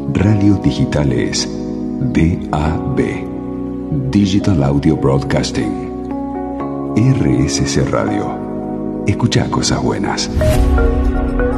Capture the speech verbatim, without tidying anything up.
Radio Digital es D A B, Digital Audio Broadcasting. R S C Radio. Escucha cosas buenas.